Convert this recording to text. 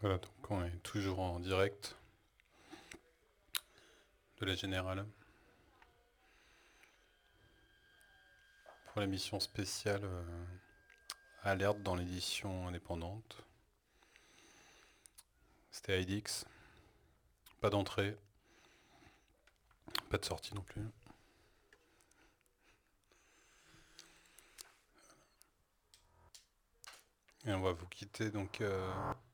Voilà, donc on est toujours en direct de la Générale pour l'émission spéciale Alerte dans l'édition indépendante. C'était IDX. Pas d'entrée, pas de sortie non plus. Et on va vous quitter donc